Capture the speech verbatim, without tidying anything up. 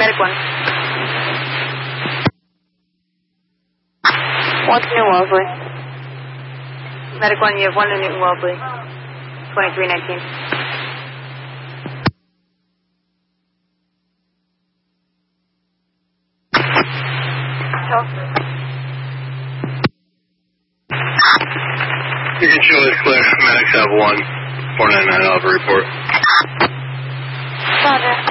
Medic one. One to New Wellesley. Medic one, you have one to Newton Wellesley. twenty-three nineteen. You can show this clear. Medics have one. four nine nine, I'll have a report. Roger.